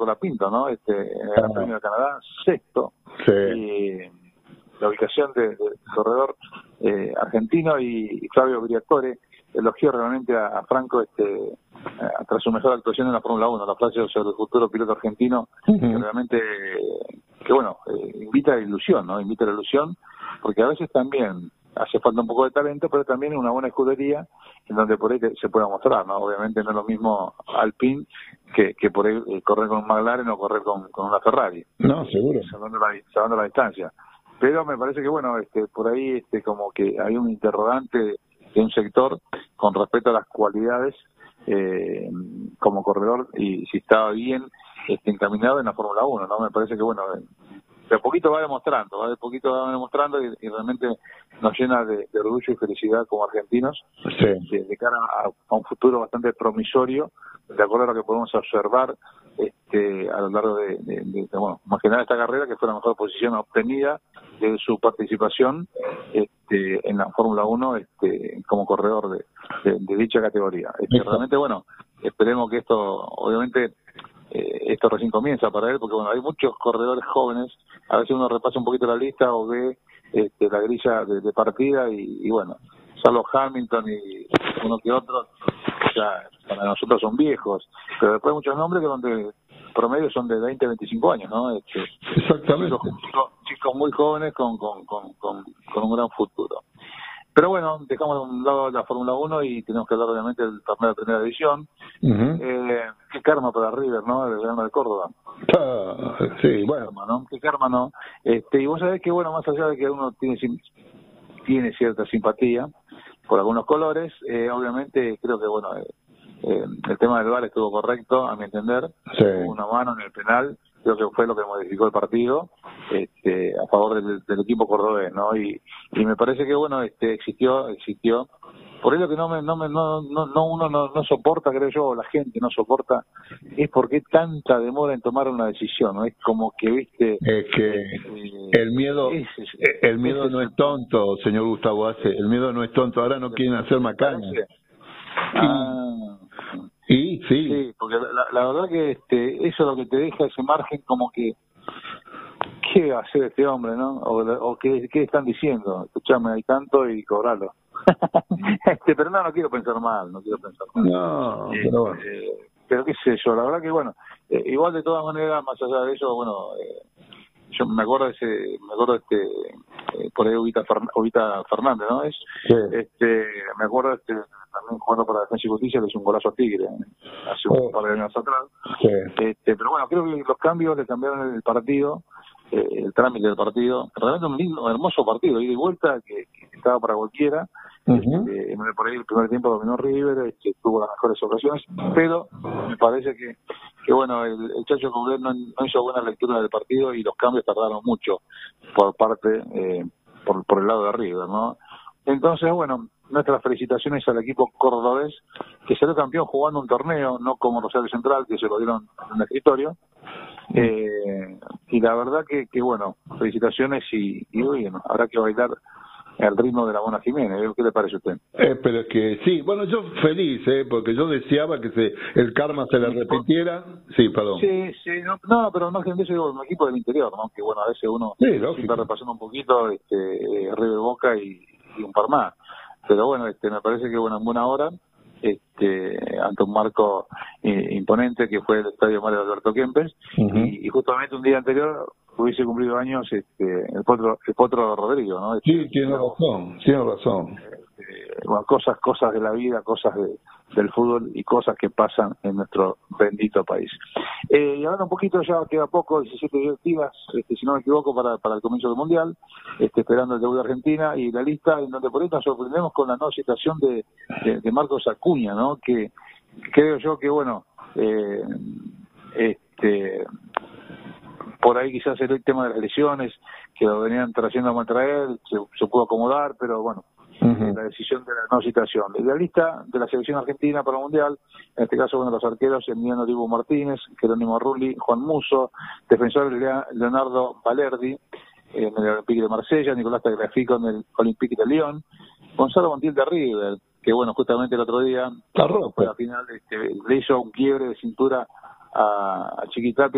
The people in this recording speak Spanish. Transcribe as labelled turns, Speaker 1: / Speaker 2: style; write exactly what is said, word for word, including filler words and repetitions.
Speaker 1: la Pinto, ¿no? Este, en el Gran Premio de Canadá, sexto.
Speaker 2: Sí.
Speaker 1: Y la ubicación del de, de corredor eh, argentino y, y Flavio Briatore elogió realmente a, a Franco este eh, tras su mejor actuación en la Fórmula uno, la frase sobre el futuro piloto argentino, uh-huh. que realmente, eh, que bueno, eh, invita a la ilusión, ¿no? Invita a la ilusión, porque a veces también hace falta un poco de talento, pero también una buena escudería en donde por ahí te, se pueda mostrar, ¿no? Obviamente no es lo mismo Alpine que, que por ahí eh, correr con un McLaren o correr con, con una Ferrari.
Speaker 2: No, seguro.
Speaker 1: Salvando la, salvando la distancia. Pero me parece que, bueno, este por ahí este como que hay un interrogante de un sector con respecto a las cualidades eh, como corredor y si estaba bien este, encaminado en la Fórmula uno, ¿no? Me parece que, bueno, de a poquito va demostrando, va de poquito va demostrando y, y realmente nos llena de, de orgullo y felicidad como argentinos,
Speaker 2: sí.
Speaker 1: de, de cara a, a un futuro bastante promisorio, de acuerdo a lo que podemos observar este, a lo largo de, de, de, de bueno, más que nada esta carrera, que fue la mejor posición obtenida de su participación este, en la Fórmula uno este, como corredor de, de, de dicha categoría. Este, realmente, bueno, esperemos que esto, obviamente, eh, esto recién comienza para él, porque bueno, hay muchos corredores jóvenes, a veces uno repasa un poquito la lista o ve este, la grilla de, de partida y, y bueno, salvo Hamilton y uno que otro, ya para nosotros son viejos, pero después hay muchos nombres que donde promedio son de veinte, veinticinco años, ¿no? Este,
Speaker 2: Exactamente.
Speaker 1: Chicos, chicos muy jóvenes con, con, con, con, con un gran futuro. Pero bueno, dejamos de un lado la Fórmula uno y tenemos que hablar obviamente del torneo de primera división. Uh-huh. Eh, qué karma para River, ¿no? El Grano de Córdoba.
Speaker 2: Ah, sí, bueno.
Speaker 1: Qué karma, ¿no? Qué karma, ¿no? Este, y vos sabés que, bueno, más allá de que uno tiene, tiene cierta simpatía por algunos colores, eh, obviamente creo que, bueno, eh, eh, el tema del V A R estuvo correcto, a mi entender.
Speaker 2: Sí.
Speaker 1: Hubo una mano en el penal, creo que fue lo que modificó el partido este, a favor del, del equipo cordobés, ¿no? Y, y me parece que, bueno, este existió, existió. Por eso que no me, no me, no, no, no uno no, no soporta, creo yo, la gente no soporta, es porque tanta demora en tomar una decisión, ¿no? Es como que, viste...
Speaker 2: Es que eh, el miedo, es, es, el miedo es, no es tonto, señor Gustavo Ace, el miedo no es tonto, ahora no quieren hacer macaña.
Speaker 1: Ah...
Speaker 2: Y sí,
Speaker 1: sí, porque la, la verdad que este, eso es lo que te deja ese margen como que ¿qué va a hacer este hombre, no? O, o ¿qué, qué están diciendo? Escuchame, hay tanto y cobralo. este, pero no, no quiero pensar mal, no quiero pensar mal.
Speaker 2: No,
Speaker 1: eh,
Speaker 2: pero bueno.
Speaker 1: Eh, pero qué sé yo, la verdad que bueno, eh, igual de todas maneras, más allá de eso, bueno, eh, yo me acuerdo de ese, me acuerdo este, eh, por ahí Ubita, Fern, Ubita Fernández, ¿no? Es,
Speaker 2: sí.
Speaker 1: este, me acuerdo este, también jugando para Defensa y Justicia, que es un golazo a Tigre, ¿eh? hace un oh. par de años atrás.
Speaker 2: Sí.
Speaker 1: Este, pero bueno, creo que los cambios le cambiaron el partido, eh, el trámite del partido, realmente un lindo, un hermoso partido, ida y vuelta, que, que estaba para cualquiera. Uh-huh. Este, por ahí el primer tiempo dominó River, este, tuvo las mejores ocasiones, pero me parece que, que bueno, el, el Chacho Coudet no, no hizo buena lectura del partido y los cambios tardaron mucho por parte, eh, por, por el lado de River, ¿no? Entonces, bueno, nuestras felicitaciones al equipo cordobés que salió campeón jugando un torneo, no como Rosario Central, que se lo dieron en el escritorio. Eh, y la verdad que, que bueno, felicitaciones y, y bueno, habrá que bailar al ritmo de la Mona Jiménez. ¿Qué le parece a usted?
Speaker 2: Eh, pero es que sí, bueno, yo feliz, eh, porque yo deseaba que se el karma se le repitiera. Sí, perdón.
Speaker 1: Sí, sí, no, no pero no, gente, yo un equipo del interior, ¿no? Que bueno, a veces uno
Speaker 2: sí,
Speaker 1: está repasando un poquito este, eh, River Boca y, y un par más. Pero bueno, este, me parece que bueno, en buena hora, este, ante un marco eh, imponente que fue el Estadio Mario Alberto Kempes, uh-huh. y, y justamente un día anterior hubiese cumplido años este, el Potro, el Potro Rodrigo, ¿no? Este,
Speaker 2: sí, tiene razón, tiene razón.
Speaker 1: Este, bueno, cosas, cosas de la vida, cosas de, del fútbol y cosas que pasan en nuestro bendito país. Eh, y hablando un poquito, ya queda poco, diecisiete días, este, si no me equivoco, para, para el comienzo del Mundial, este, esperando el debut de Argentina y la lista en donde por ahí nos sorprendemos con la nueva situación de, de, de Marcos Acuña, ¿no? Que creo yo que, bueno, eh, este... por ahí quizás el tema de las lesiones que lo venían trayendo a maltraer, se, se pudo acomodar, pero bueno, uh-huh. la decisión de la no situación. La lista de la selección argentina para el Mundial, en este caso, bueno, los arqueros, Emiliano Dibu Martínez, Jerónimo Rulli, Juan Musso, defensor Leonardo Valerdi, en el Olympique de Marsella, Nicolás Tagliafico en el Olympique de Lyon, Gonzalo Montiel de River, que bueno, justamente el otro día, fue la final, este, le hizo un quiebre de cintura a, a Chiquitapia